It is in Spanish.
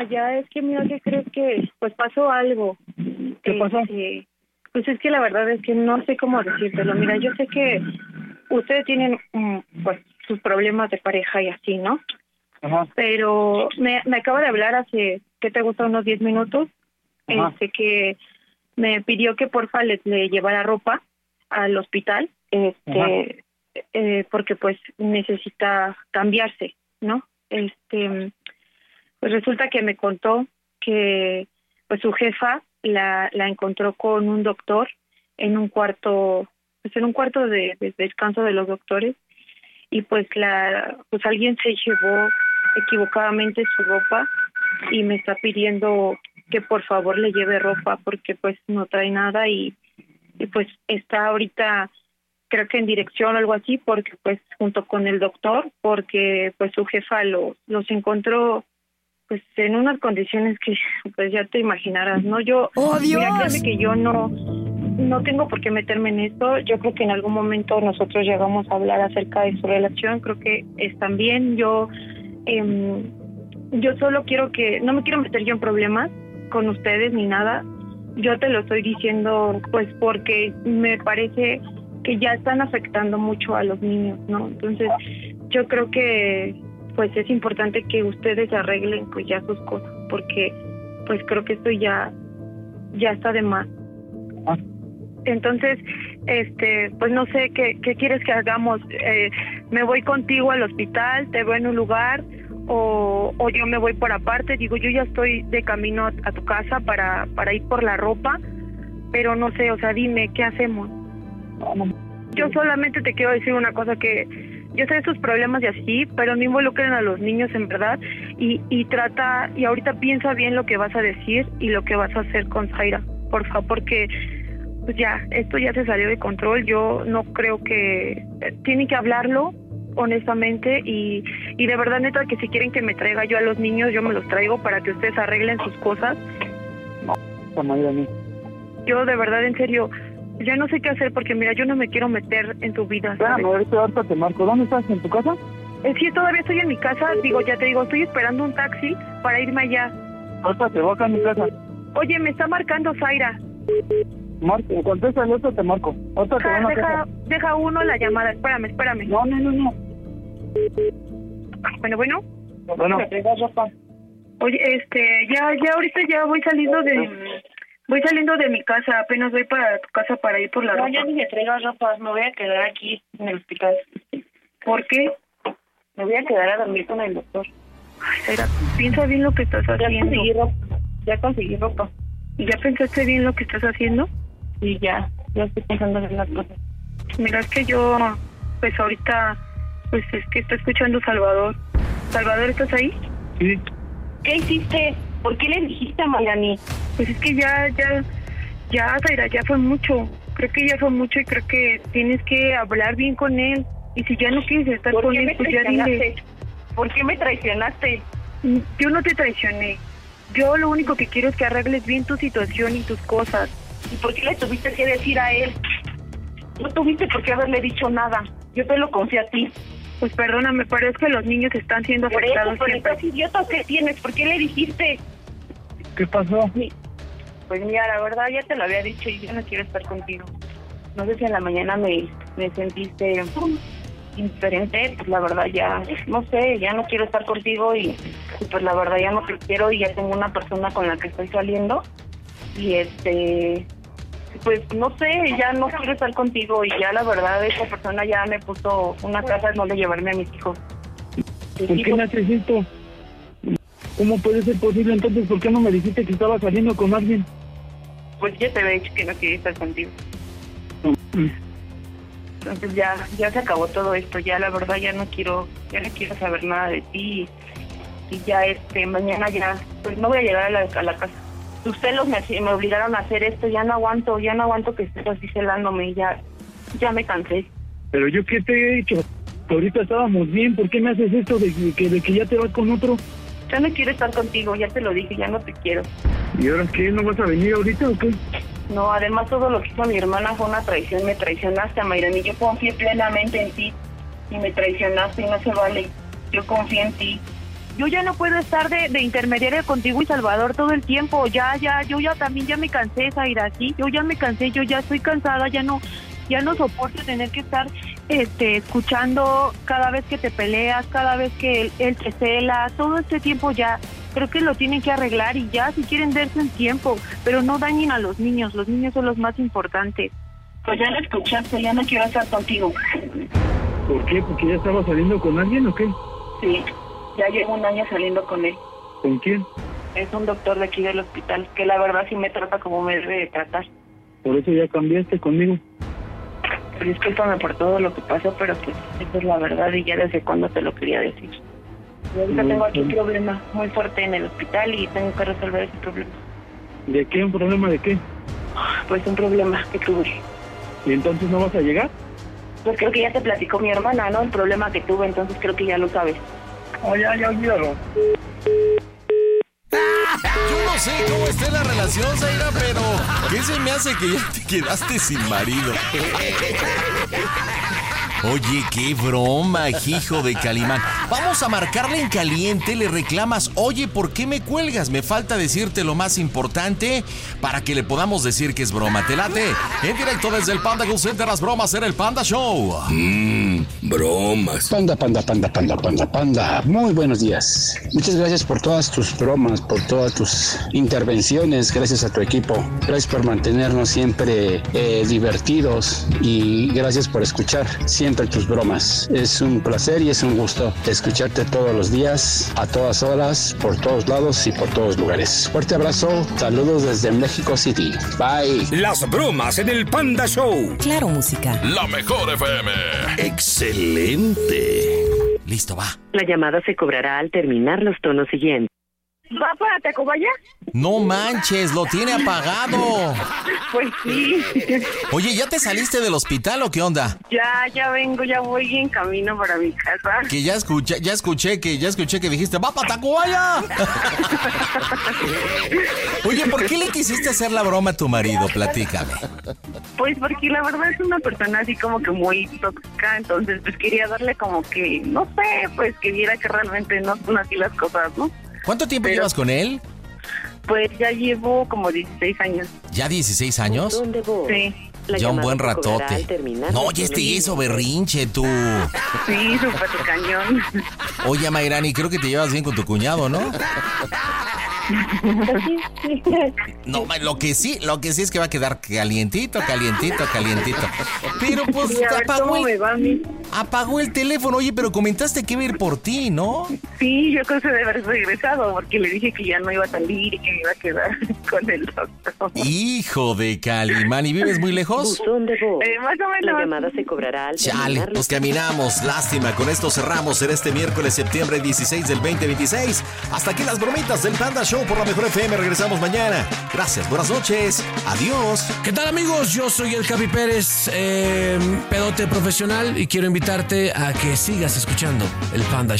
Ya es que mira, ¿qué crees que pues pasó algo? ¿Qué pasó? Pues es que la verdad es que no sé cómo decírtelo. Mira, yo sé que ustedes tienen pues sus problemas de pareja y así, ¿no? Ajá. Pero me acaba de hablar hace, ¿qué te gusta? Unos 10 minutos. Ajá. Que me pidió que porfa le llevara ropa al hospital, porque pues necesita cambiarse, ¿no? Pues resulta que me contó que pues su jefa la encontró con un doctor en un cuarto, pues en un cuarto de descanso de los doctores, y pues alguien se llevó equivocadamente su ropa y me está pidiendo que por favor le lleve ropa porque pues no trae nada, y pues está ahorita creo que en dirección o algo así, porque pues junto con el doctor, porque pues su jefa los encontró pues en unas condiciones que pues ya te imaginarás, ¿no? ¡Oh, Dios! Mira, créeme que yo no tengo por qué meterme en esto. Yo creo que en algún momento nosotros llegamos a hablar acerca de su relación, creo que están bien. Yo solo quiero no me quiero meter yo en problemas con ustedes ni nada. Yo te lo estoy diciendo pues porque me parece que ya están afectando mucho a los niños, ¿no? Entonces yo creo que pues es importante que ustedes arreglen pues ya sus cosas, porque pues creo que esto ya está de más. Entonces, pues no sé qué quieres que hagamos. Me voy contigo al hospital, te veo en un lugar, o yo me voy por aparte. Digo, yo ya estoy de camino a tu casa para ir por la ropa, pero no sé, o sea, dime, ¿qué hacemos? Yo solamente te quiero decir una cosa, que yo sé sus problemas y así, pero no involucren a los niños en verdad, y trata, y ahorita piensa bien lo que vas a decir y lo que vas a hacer con Zaira, por favor, porque pues ya, esto ya se salió de control. Yo no creo que tienen que hablarlo honestamente, y de verdad, neta, que si quieren que me traiga yo a los niños, yo me los traigo para que ustedes arreglen sus cosas. Yo de verdad, en serio, ya no sé qué hacer, porque mira, yo no me quiero meter en tu vida, ¿sabes? Ahorita te marco. ¿Dónde estás? ¿En tu casa? Sí, todavía estoy en mi casa. Digo, ya te digo, estoy esperando un taxi para irme allá. Ahorita te voy acá en mi casa. Oye, me está marcando Zaira. Marco, contesta el otro, te marco. Ahorita te van a casa. Deja uno la llamada, espérame. No. Bueno. Bueno. Oye, ya ahorita ya voy saliendo de mi casa, apenas voy para tu casa para ir por la ropa. No, ya ni me traigas ropa, me voy a quedar aquí en el hospital. ¿Por qué? Me voy a quedar a dormir con el doctor. Ay, Zaira, piensa bien lo que estás haciendo. Ya conseguí ropa. ¿Y ya pensaste bien lo que estás haciendo? Sí, ya estoy pensando en las cosas. Mira, es que yo, pues ahorita, pues es que estoy escuchando Salvador. ¿Salvador, estás ahí? Sí. ¿Qué hiciste? ¿Por qué le dijiste a Mariani? Pues es que ya, Zaira, ya fue mucho. Creo que ya fue mucho, y creo que tienes que hablar bien con él. Y si ya no quieres estar con él, pues ya dile. ¿Por qué me traicionaste? Yo no te traicioné. Yo lo único que quiero es que arregles bien tu situación y tus cosas. ¿Y por qué le tuviste que decir a él? No tuviste por qué haberle dicho nada. Yo te lo confié a ti. Pues perdóname, pero es que los niños están siendo afectados Por eso, siempre. estás idiota, ¿qué tienes? ¿Por qué le dijiste? ¿Qué pasó? Pues mira, la verdad ya te lo había dicho y yo no quiero estar contigo. No sé si en la mañana me sentiste indiferente, pues la verdad ya, no sé, ya no quiero estar contigo, y pues la verdad ya no te quiero, y ya tengo una persona con la que estoy saliendo, y pues no sé, ya no quiero estar contigo, y ya la verdad esa persona ya me puso una casa donde llevarme a mis hijos. ¿Por qué me haces esto? ¿Cómo puede ser posible entonces? ¿Por qué no me dijiste que estaba saliendo con alguien? Pues ya te había dicho que no quería estar contigo. Entonces ya se acabó todo esto, ya la verdad ya no quiero saber nada de ti, y ya mañana ya pues no voy a llegar a la casa. Tus celos me obligaron a hacer esto, ya no aguanto que estés así celándome, y ya me cansé. Pero yo qué te he dicho, que ahorita estábamos bien, ¿por qué me haces esto de que ya te vas con otro? Ya no quiero estar contigo, ya te lo dije, ya no te quiero. ¿Y ahora qué? ¿No vas a venir ahorita o qué? No, además todo lo que hizo mi hermana fue una traición, me traicionaste, Mayrani, yo confié plenamente en ti y me traicionaste y no se vale. Yo confié en ti yo ya no puedo estar de intermediaria contigo y Salvador todo el tiempo. Yo ya también ya me cansé, Zaira, sí, yo ya me cansé, yo ya estoy cansada, ya no soporto tener que estar escuchando cada vez que te peleas, cada vez que él te cela, todo este tiempo ya. Creo que lo tienen que arreglar y ya, si quieren darse un tiempo, pero no dañen a los niños son los más importantes. Pues ya lo escuchaste, ya no quiero estar contigo. ¿Por qué? ¿Porque ya estaba saliendo con alguien o qué? Sí, ya llevo 1 año saliendo con él. ¿Con quién? Es un doctor de aquí del hospital, que la verdad sí me trata como me debe de tratar. Por eso ya cambiaste conmigo. Discúlpame por todo lo que pasó, pero pues esa es la verdad y ya desde cuándo te lo quería decir. Y ahorita tengo aquí un problema muy fuerte en el hospital y tengo que resolver ese problema. ¿De qué? ¿Un problema de qué? Pues un problema que tuve. ¿Y entonces no vas a llegar? Pues creo que ya te platicó mi hermana, ¿no? El problema que tuve, entonces creo que ya lo sabes. Oh, ya olvídalo. Yo no sé cómo esté la relación, Zaira, pero ¿qué se me hace que ya te quedaste sin marido? Oye, qué broma, hijo de Calimán. Vamos a marcarle en caliente, le reclamas, oye, ¿por qué me cuelgas? Me falta decirte lo más importante para que le podamos decir que es broma. ¿Te late? En directo desde el Panda Cool Center, las bromas en el Panda Show. Bromas. Panda. Muy buenos días. Muchas gracias por todas tus bromas, por todas tus intervenciones. Gracias a tu equipo. Gracias por mantenernos siempre divertidos y gracias por escuchar siempre tus bromas. Es un placer y es un gusto escucharte todos los días, a todas horas, por todos lados y por todos lugares. Fuerte abrazo. Saludos desde México City. Bye. Las bromas en el Panda Show. Claro, música. La mejor FM. Excelente. Listo, va. La llamada se cobrará al terminar los tonos siguientes. ¿Va para Tacubaya? No manches, lo tiene apagado. Pues sí. Oye, ¿ya te saliste del hospital o qué onda? Ya vengo, ya voy en camino para mi casa. Que ya escuché que dijiste, ¡va para Tacubaya! Oye, ¿por qué le quisiste hacer la broma a tu marido? Platícame. Pues porque la verdad es una persona así como que muy tóxica, entonces pues quería darle como que, no sé, pues que viera que realmente no son así las cosas, ¿no? ¿Cuánto tiempo llevas con él? Pues ya llevo como 16 años. ¿Ya 16 años? Sí. Ya un buen ratote. No, ya hizo berrinche, tú. Sí, súper cañón. Oye, Mayrani, creo que te llevas bien con tu cuñado, ¿no? No, lo que sí es que va a quedar calientito. Pero pues sí, apagó el teléfono. Oye, pero comentaste que iba a ir por ti, ¿no? Sí, yo creo que debe haber regresado porque le dije que ya no iba a salir y que me iba a quedar con el doctor. Hijo de Calimán, ¿y vives muy lejos? Buzón de voz. Más o menos. La llamada se cobrará al Chale, pues caminamos. Lástima, con esto cerramos en este miércoles, septiembre 16 del 2026. Hasta aquí las bromitas del Panda Show por la mejor FM. Regresamos mañana. Gracias, buenas noches. Adiós. ¿Qué tal, amigos? Yo soy el Capi Pérez, pedote profesional, y quiero invitarte a que sigas escuchando el Panda Show.